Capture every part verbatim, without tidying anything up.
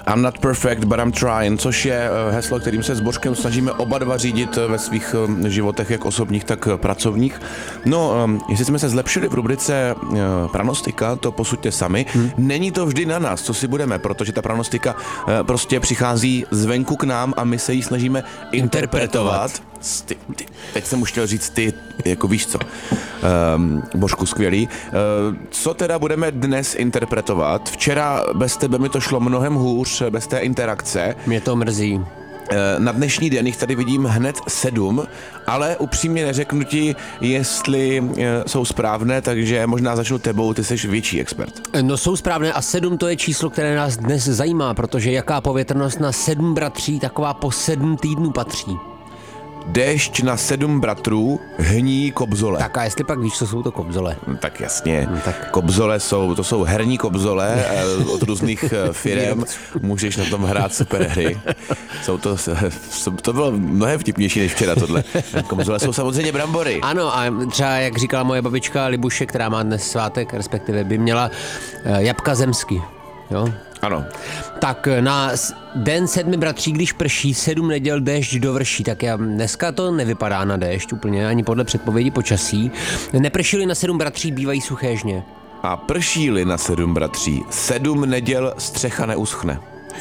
I'm not perfect, but I'm trying, což je heslo, kterým se s Božkem snažíme oba dva řídit ve svých životech, jak osobních, tak pracovních. No, jestli jsme se zlepšili v rubrice pranostika, to posuďte sami. Hmm. Není to vždy na nás, co si budeme, protože ta pranostika prostě přichází zvenku k nám a my se ji snažíme interpretovat. interpretovat. Ty, ty. Teď jsem už chtěl říct ty, jako víš co. Um, Božku, skvělý. Uh, co teda budeme dnes interpretovat? Včera bez tebe mi to šlo mnohem hůř, bez té interakce. Mě to mrzí. Na dnešní den jich tady vidím hned sedm, ale upřímně neřeknu ti, jestli jsou správné, takže možná začnu tebou, ty jsi větší expert. No jsou správné a sedm to je číslo, které nás dnes zajímá, protože jaká povětrnost na sedm bratří, taková po sedm týdnů patří. Déšť na sedm bratrů, hní kobzole. Tak a jestli pak víš, co jsou to kobzole? No, tak jasně. No, tak. Kobzole jsou, to jsou herní kobzole od různých firem. Můžeš na tom hrát super hry. Jsou to, to bylo mnohem vtipnější než včera tohle. Kobzole jsou samozřejmě brambory. Ano a třeba, jak říkala moje babička Libuše, která má dnes svátek, respektive by měla jabka zemsky. Jo? Ano. Tak na den sedmi bratří, když prší, sedm neděl déšť dovrší, tak já, dneska to nevypadá na déšť úplně, ani podle předpovědi počasí. Nepršili na sedm bratří, bývají suché žně. A prší-li na sedm bratří, sedm neděl střecha neuschne.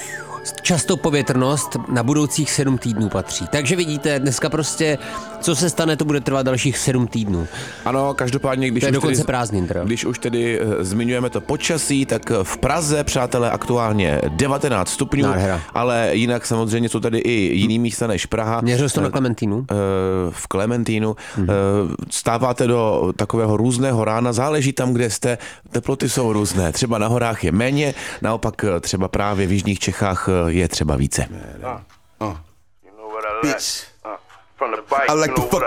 Často povětrnost na budoucích sedm týdnů patří. Takže vidíte, dneska prostě, co se stane, to bude trvat dalších sedm týdnů. Ano, každopádně, když, to je už, dokonce tedy, prázdnin, teda. když už tedy zmiňujeme to počasí, tak v Praze, přátelé, aktuálně devatenáct stupňů, Nádhera. Ale jinak samozřejmě jsou tady i jiný místa než Praha. Měřil jsi to na Klementínu? V Klementínu. Mm-hmm. Stáváte do takového různého rána, záleží tam, kde jste, teploty jsou různé. Třeba na horách je méně, naopak třeba právě v jižních Čechách je třeba více. I like to fuck